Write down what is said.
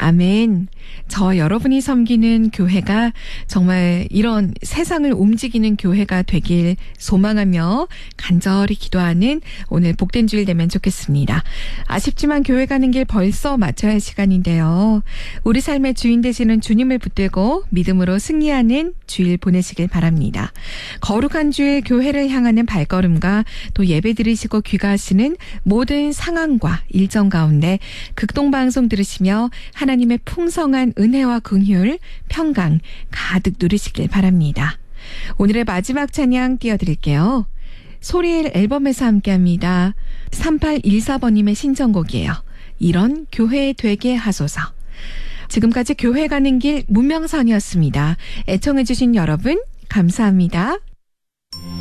아멘. 저 여러분이 섬기는 교회가 정말 이런 세상을 움직이는 교회가 되길 소망하며 간절히 기도하는 오늘 복된 주일 되면 좋겠습니다. 아쉽지만 교회 가는 길 벌써 마쳐야 할 시간인데요. 우리 삶의 주인 되시는 주님을 붙들고 믿음으로 승리하는 주일 보내시길 바랍니다. 거룩한 주일 교회를 향하는 발걸음과 또 예배 들으시고 귀가하시는 모든 상황과 일정 가운데 극동방송 들으시며 하나님의 풍성한 은혜와 긍휼, 평강 가득 누리시길 바랍니다. 오늘의 마지막 찬양 띄워드릴게요. 소리엘 앨범에서 함께합니다. 3814번님의 신청곡이에요. 이런 교회 되게 하소서. 지금까지 교회 가는 길 문명선이었습니다. 애청해주신 여러분 감사합니다.